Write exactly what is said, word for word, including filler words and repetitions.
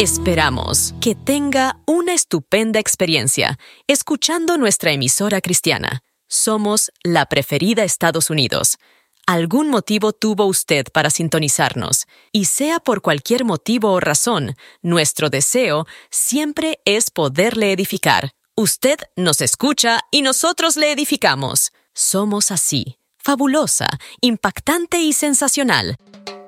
Esperamos que tenga una estupenda experiencia escuchando nuestra emisora cristiana. Somos la preferida Estados Unidos. Algún motivo tuvo usted para sintonizarnos, y sea por cualquier motivo o razón, nuestro deseo siempre es poderle edificar. Usted nos escucha y nosotros le edificamos. Somos así, fabulosa, impactante y sensacional.